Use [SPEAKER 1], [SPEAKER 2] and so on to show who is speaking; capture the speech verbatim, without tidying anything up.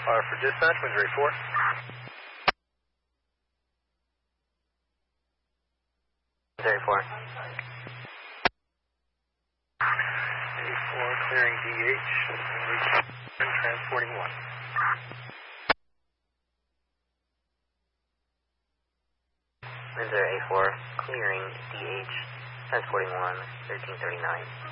[SPEAKER 1] Uh, for dispatch, Windsor A four.
[SPEAKER 2] Windsor A four.
[SPEAKER 1] A four clearing D H and transporting one.
[SPEAKER 2] Windsor A four clearing D H, transporting one, thirteen thirty-nine.